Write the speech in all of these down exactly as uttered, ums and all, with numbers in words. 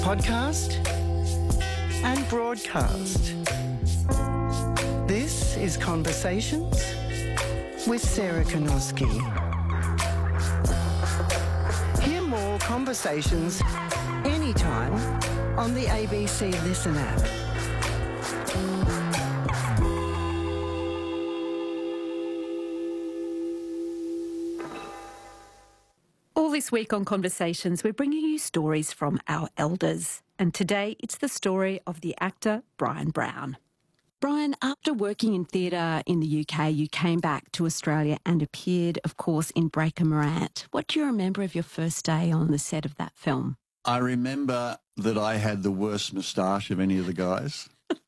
podcast and broadcast. This is Conversations with Sarah Konoski. Hear more conversations anytime on the A B C Listen app. All this week on Conversations, we're bringing you stories from our elders. And today, it's the story of the actor Bryan Brown. Bryan, after working in theatre in the U K, you came back to Australia and appeared, of course, in Breaker Morant. What do you remember of your first day on the set of that film? I remember that I had the worst moustache of any of the guys.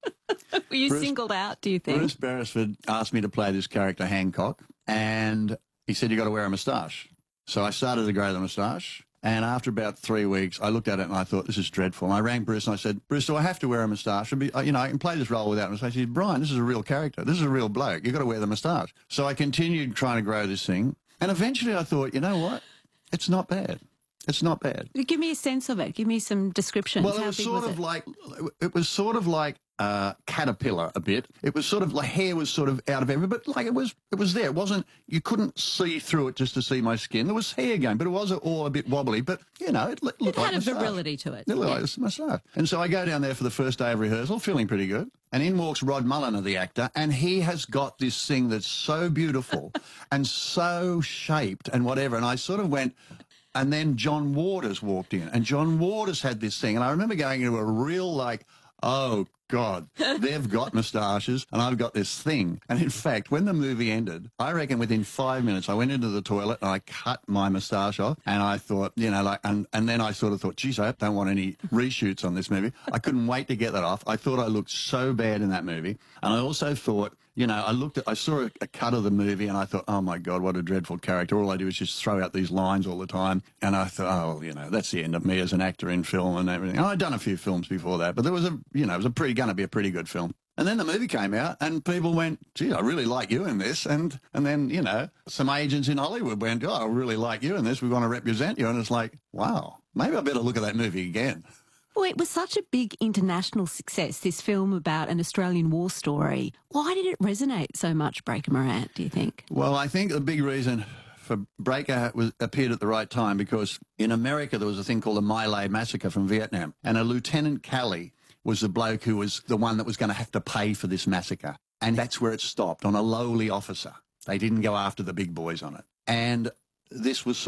Were you Bruce, singled out, do you think? Bruce Beresford asked me to play this character, Hancock, and he said, you got to wear a moustache. So I started to grow the moustache, and after about three weeks, I looked at it and I thought, this is dreadful. And I rang Bruce and I said, Bruce, do I have to wear a moustache? Be, you know, I can play this role without a moustache. He said, Bryan, this is a real character. This is a real bloke. You've got to wear the moustache. So I continued trying to grow this thing, and eventually I thought, you know what? It's not bad. It's not bad. Give me a sense of it. Give me some descriptions. Well, it How was big sort was of it? like it was sort of like uh, caterpillar a bit. It was sort of like hair was sort of out of everywhere, but like it was it was there. It wasn't. You couldn't see through it just to see my skin. There was hair going, but it was all a bit wobbly. But you know, it, looked It like had a moustache. virility to it. It looked Yeah. like a moustache. And so I go down there for the first day of rehearsal, feeling pretty good. And in walks Rod Mulliner, the actor, and he has got this thing that's so beautiful and so shaped and whatever. And I sort of went. And then John Waters walked in, and John Waters had this thing. And I remember going into a real, like, oh, God, they've got moustaches, and I've got this thing. And in fact, when the movie ended, I reckon within five minutes, I went into the toilet and I cut my moustache off. And I thought, you know, like, and, and then I sort of thought, geez, I don't want any reshoots on this movie. I couldn't wait to get that off. I thought I looked so bad in that movie. And I also thought, you know, I looked at, I saw a, a cut of the movie and I thought, oh my God, what a dreadful character. All I do is just throw out these lines all the time. And I thought, oh, you know, that's the end of me as an actor in film and everything. And I'd done a few films before that, but there was a, you know, it was a pretty, going to be a pretty good film. And then the movie came out and people went, gee, I really like you in this. And, and then, you know, some agents in Hollywood went, oh, I really like you in this. We want to represent you. And it's like, wow, maybe I better look at that movie again. Well, it was such a big international success, this film about an Australian war story. Why did it resonate so much, Breaker Morant, do you think? Well, I think the big reason for Breaker was appeared at the right time because in America there was a thing called the My Lai massacre from Vietnam, and a Lieutenant Calley was the bloke who was the one that was going to have to pay for this massacre. And that's where it stopped, on a lowly officer. They didn't go after the big boys on it. And this was